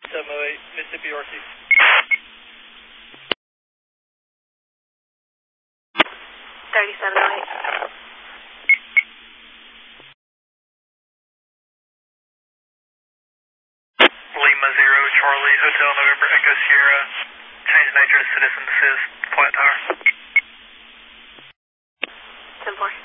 708, Mississippi RC. 3708. Lima 0, Charlie, Hotel November Echo Sierra, change nature to citizen assist, flat tire. 10-4.